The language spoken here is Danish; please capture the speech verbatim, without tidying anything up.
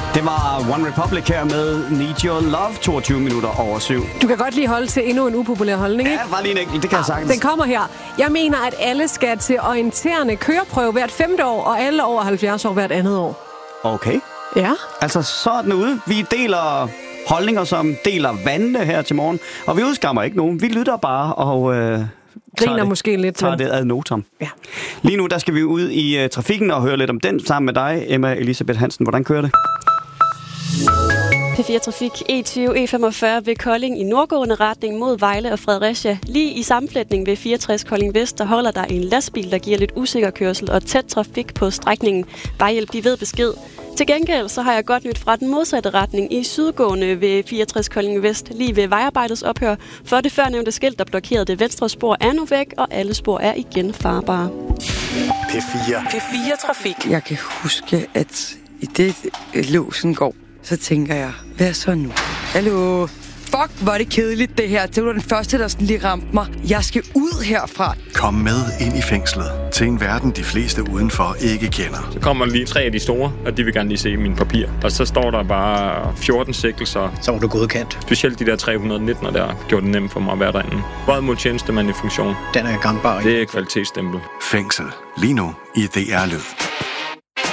Det var One Republic her med Need Your Love, toogtyve minutter over syv. Du kan godt lige holde til endnu en upopulær holdning, ikke? Ja, bare lige en enkelt, det kan jeg sagtens. Den kommer her. Jeg mener, at alle skal til orienterende køreprøve hvert femte år, og alle over halvfjerds år hvert andet år. Okay. Ja. Altså, så er den ude. Vi deler holdninger, som deler vandene her til morgen. Og vi udskammer ikke nogen. Vi lytter bare og... Øh griner det, måske lidt. tager det ad notam. Ja. Lige nu, der skal vi ud i uh, trafikken og høre lidt om den sammen med dig, Emma Elisabeth Hansen. Hvordan kører det? P fire Trafik E tyve E femogfyrre ved Kolding i nordgående retning mod Vejle og Fredericia. Lige i sammenflætning ved fireogtres Kolding Vest, der holder der en lastbil, der giver lidt usikker kørsel og tæt trafik på strækningen. Vejhjælp, de ved besked. Til gengæld så har jeg godt nyt fra den modsatte retning i sydgående ved fireogtres Kolding Vest, lige ved vejarbejdets ophør, for det førnævnte skilt, der blokerede det venstre spor, er nu væk, og alle spor er igen farbare. P fire. P fire Trafik. Jeg kan huske, at i det låsen går, så tænker jeg, hvad så nu? Hallo? Fuck, hvor er det kedeligt det her. Det var den første, der sådan lige ramte mig. Jeg skal ud herfra. Kom med ind i fængslet til en verden, de fleste udenfor ikke kender. Så kommer lige tre af de store, og de vil gerne lige se mine papir. Og så står der bare fjorten sigtelser. Så var du godkendt. Specielt de der tre hundrede nitten, der gjorde det nemt for mig at være derinde. Både mod tjenestemand i funktion. Den er gangbar. Det er kvalitetsstempel. Fængsel. Lige nu i D R Lyd.